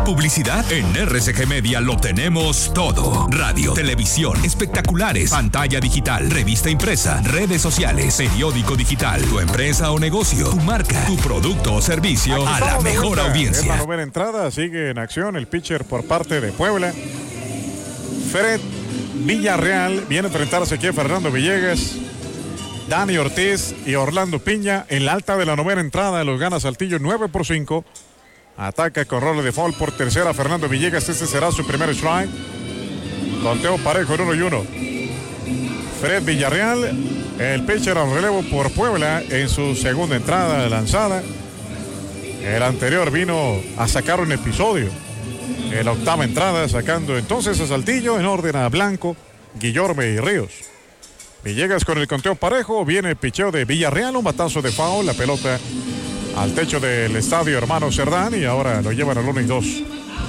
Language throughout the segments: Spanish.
publicidad? En RCG Media lo tenemos todo. Radio, televisión, espectaculares, pantalla digital, revista impresa, redes sociales, periódico digital, tu empresa o negocio, tu marca, tu producto o servicio a la mejor audiencia. En la novena entrada sigue en acción el pitcher por parte de Puebla. Fred Villarreal viene a enfrentarse aquí a Fernando Villegas, Dani Ortiz y Orlando Piña. En la alta de la novena entrada los gana Saltillo 9-5. Ataca con rol de foul por tercera Fernando Villegas. Este será su primer strike. Conteo parejo en 1-1. Fred Villarreal, el pitcher al relevo por Puebla en su segunda entrada lanzada. El anterior vino a sacar un episodio en la octava entrada, sacando entonces a Saltillo en orden a Blanco, Guillorme y Ríos. Villegas con el conteo parejo, viene el picheo de Villarreal, un batazo de foul, la pelota al techo del estadio Hermano Cerdán y ahora lo llevan al 1-2.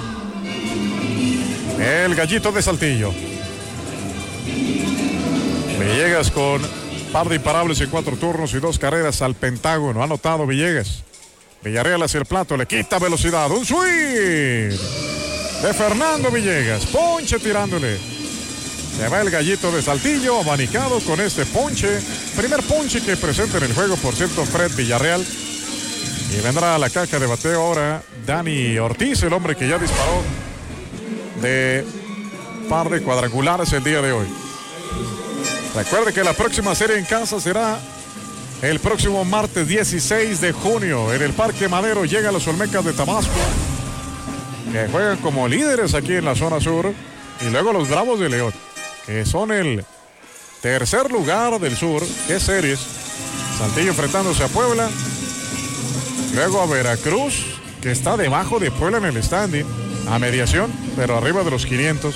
El gallito de Saltillo. Villegas con par de imparables en 4 turnos y 2 carreras al Pentágono. Ha anotado Villegas. Villarreal hacia el plato, le quita velocidad. Un swing de Fernando Villegas. Ponche tirándole. Se va el gallito de Saltillo, abanicado con este ponche. Primer ponche que presenta en el juego, por cierto, Fred Villarreal. Y vendrá a la caja de bateo ahora Dani Ortiz, el hombre que ya disparó de par de cuadrangulares el día de hoy. Recuerde que la próxima serie en casa será el próximo martes 16 de junio en el Parque Madero. Llegan los Olmecas de Tabasco, que juegan como líderes aquí en la zona sur, y luego los Bravos de León, que son el tercer lugar del sur. ¿Qué series? Saltillo enfrentándose a Puebla, luego a Veracruz, que está debajo de Puebla en el standing, a mediación, pero arriba de los 500.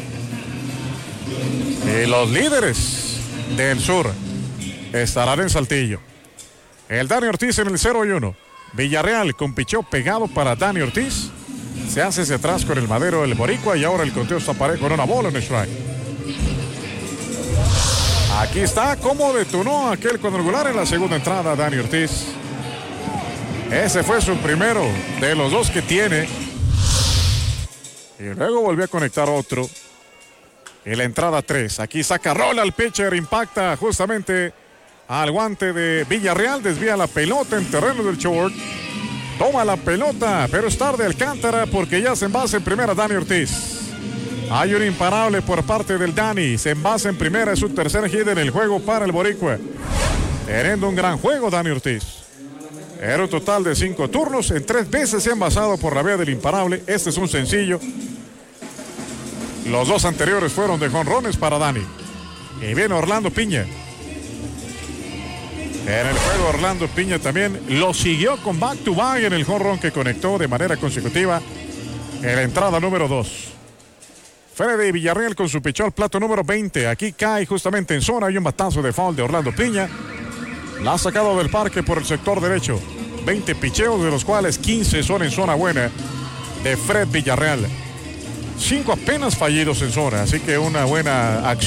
Y los líderes del sur estarán en Saltillo. El Dani Ortiz en el 0-1. Villarreal con picheo pegado para Dani Ortiz. Se hace hacia atrás con el Madero el boricua y ahora el conteo está parejo con una bola en el strike. Aquí está cómo detonó aquel cuadrangular en la segunda entrada Dani Ortiz. Ese fue su primero de los 2 que tiene. Y luego volvió a conectar otro. En la entrada 3. Aquí saca rola al pitcher. Impacta justamente al guante de Villarreal. Desvía la pelota en terreno del short. Toma la pelota, pero es tarde Alcántara porque ya se envasa en primera Dani Ortiz. Hay un imparable por parte del Dani. Se envasa en primera. Es su tercer hit en el juego para el boricua. Teniendo un gran juego Dani Ortiz. Era un total de 5 turnos. En 3 veces se ha envasado por la vía del imparable. Este es un sencillo. Los 2 anteriores fueron de jonrones para Dani. Y viene Orlando Piña. En el juego Orlando Piña también lo siguió con back-to-back en el jonrón que conectó de manera consecutiva en la entrada número 2. Freddy Villarreal con su picheo al plato número 20. Aquí cae justamente en zona. Hay un batazo de foul de Orlando Piña. La ha sacado del parque por el sector derecho. 20 picheos, de los cuales 15 son en zona buena de Fred Villarreal. 5 apenas fallidos en zona, así que una buena acción.